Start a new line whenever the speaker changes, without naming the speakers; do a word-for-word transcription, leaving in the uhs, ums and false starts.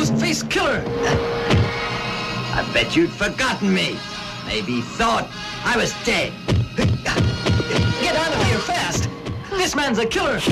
Ghost-faced killer!
I bet you'd forgotten me. Maybe thought I was dead.
Get out of here fast! This man's a killer!